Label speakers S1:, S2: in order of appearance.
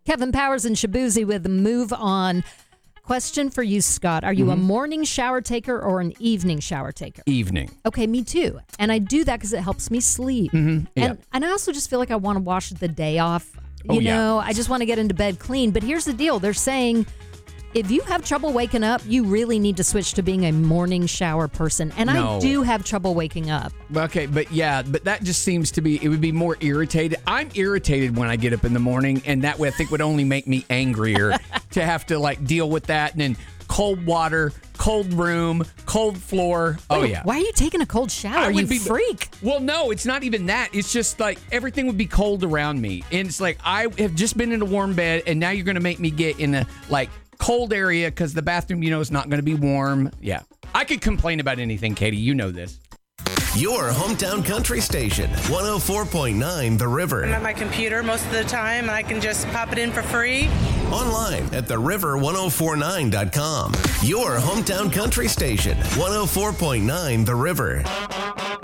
S1: Kevin Powers and Shabuzi with Move On. Question for you, Scott. Are you a morning shower taker or an evening shower taker?
S2: Evening.
S1: Okay, me too. And I do that because it helps me sleep.
S2: Yeah.
S1: And I also just feel like I want to wash the day off. You
S2: yeah.
S1: know, I just want to get into bed clean. But here's the deal. They're saying if you have trouble waking up, you really need to switch to being a morning shower person. And I do have trouble waking up.
S2: Okay, but that just seems to be, it would be more irritated. I'm irritated when I get up in the morning, and that way I think would only make me angrier to have to like deal with that. And then cold water, cold room, cold floor.
S1: Wait, why are you taking a cold shower? You freak.
S2: Well, no, it's not even that. It's just like everything would be cold around me. And it's like I have just been in a warm bed, and now you're going to make me get in a like cold area because the bathroom, is not going to be warm. Yeah. I could complain about anything, Katie. You know this.
S3: Your hometown country station, 104.9 The River.
S4: I'm at my computer most of the time, and I can just pop it in for free.
S3: Online at theriver1049.com. Your hometown country station, 104.9 The River.